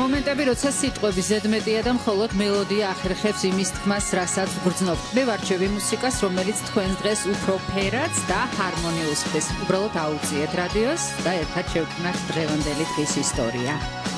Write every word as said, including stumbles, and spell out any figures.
მომენტები, როცა სიტყვები ზედმეტია და მხოლოდ მელოდია ახერხებს იმის თქმას, რასაც გრძნობთ. მე ვარჩევი მუსიკას, რომელიც თქვენ დღეს უფრო ფერადს და ჰარმონიულს ხდის. უბრალოდ აუწიეთ რადიოს და ერთად შევქმნათ დღევანდელი დღის ისტორია.